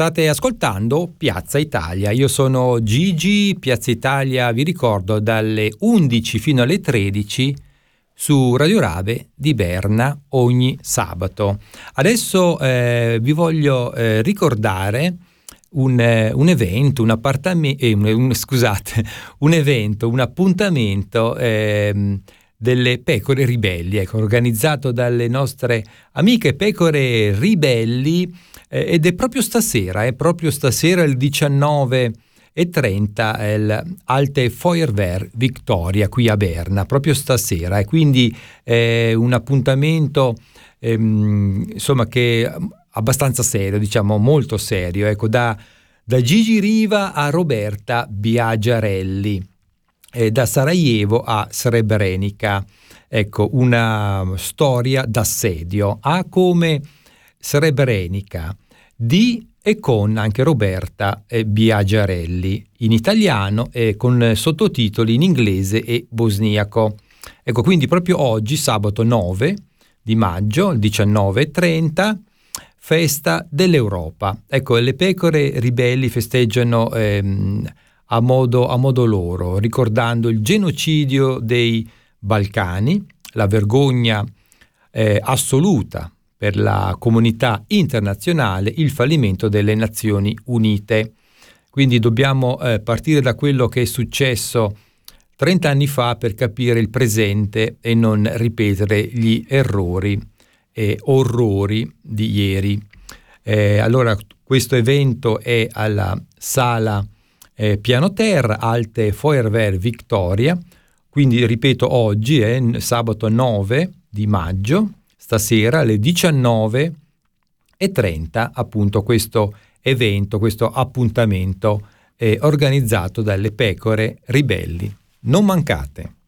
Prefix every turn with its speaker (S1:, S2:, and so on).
S1: State ascoltando Piazza Italia, io sono Gigi. Piazza Italia, vi ricordo, dalle 11 fino alle 13 su Radio Rave di Berna ogni sabato. Adesso vi voglio ricordare un evento, un appuntamento delle pecore ribelli, ecco, organizzato dalle nostre amiche pecore ribelli, ed è proprio stasera il 19:30 l'Alte Feuerwehr Victoria qui a Berna, proprio stasera, e quindi è un appuntamento insomma che è abbastanza serio, diciamo molto serio, ecco, da Gigi Riva a Roberta Biagiarelli, da Sarajevo a Srebrenica, ecco, una storia d'assedio. Ha come Srebrenica di e con anche Roberta Biagiarelli in italiano e con sottotitoli in inglese e bosniaco. Ecco, quindi proprio oggi, sabato 9 di maggio, 19:30, festa dell'Europa. Ecco, le pecore ribelli festeggiano a modo loro, ricordando il genocidio dei Balcani, la vergogna assoluta per la comunità internazionale, il fallimento delle Nazioni Unite. Quindi dobbiamo partire da quello che è successo 30 anni fa per capire il presente e non ripetere gli errori e orrori di ieri. Allora, questo evento è alla sala piano terra, Alte Feuerwehr Victoria, quindi ripeto oggi è sabato 9 di maggio, stasera alle 19:30, appunto questo evento, questo appuntamento organizzato dalle pecore ribelli. Non mancate.